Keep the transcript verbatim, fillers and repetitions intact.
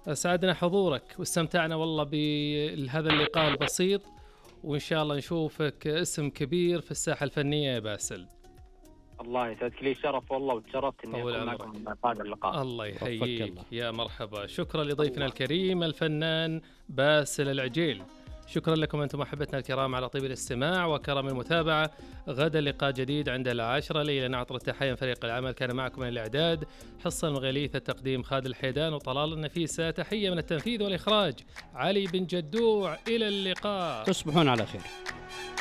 أسعدنا حضورك واستمتعنا والله بهذا اللقاء البسيط، وإن شاء الله نشوفك اسم كبير في الساحة الفنية يا باسل. الله يسعدك، لي شرف والله وتشرفت إني طول أكون عمرك. معكم في هذا اللقاء. الله وفقك يحييك الله. يا مرحبا. شكرا لضيفنا الله. الكريم الفنان باسل العجيل. شكرا لكم أنتم أحبتنا الكرام على طيب الاستماع وكرم المتابعة. غدا لقاء جديد عند العاشرة ليلة. نعطر التحية من فريق العمل، كان معكم من الإعداد حصن المغاليث، التقديم خالد الحيدان وطلال النفيسة، تحية من التنفيذ والإخراج علي بن جدوع. إلى اللقاء. تصبحون على خير.